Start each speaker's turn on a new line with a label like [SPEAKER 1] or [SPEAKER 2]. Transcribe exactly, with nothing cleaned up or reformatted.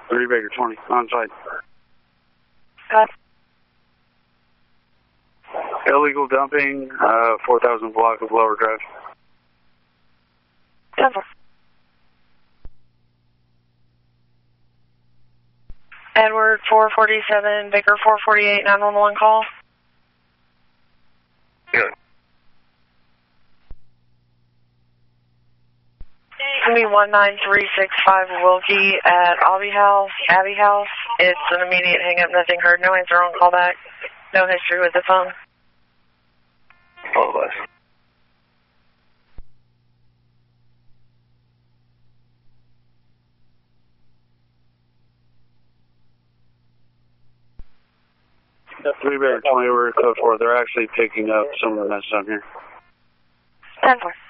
[SPEAKER 1] three Baker twenty, on site.
[SPEAKER 2] Got
[SPEAKER 1] Illegal dumping, uh, four thousand block of lower drive.
[SPEAKER 2] ten four. Edward four forty-seven, Baker four forty-eight, nine one one call.
[SPEAKER 1] Good.
[SPEAKER 2] It's going to be one nine three six five Wilkie at Abbey House. Abbey House. It's an immediate hang up, nothing heard, no answer on callback, no history with the phone.
[SPEAKER 1] All of us. three Baker twenty, we're code four. They're actually picking up some of the messages on here.
[SPEAKER 2] ten four.